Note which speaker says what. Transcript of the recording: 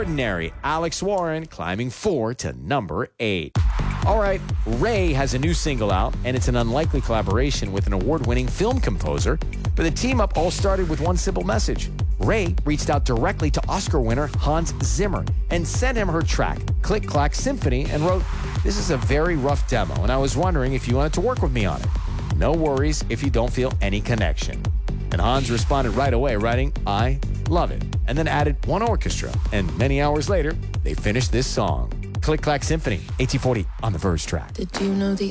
Speaker 1: Ordinary. Alex Warren climbing 4 to number 8. All right, Ray has a new single out, and it's an unlikely collaboration with an award-winning film composer. But the team-up all started with one simple message. Ray reached out directly to Oscar winner Hans Zimmer and sent him her track, Click Clack Symphony, and wrote, "This is a very rough demo, and I was wondering if you wanted to work with me on it. No worries if you don't feel any connection." And Hans responded right away, writing, "I love it," and then added one orchestra. And many hours later, they finished this song. Click Clack Symphony, 1840 on the Verge track.
Speaker 2: Did you know the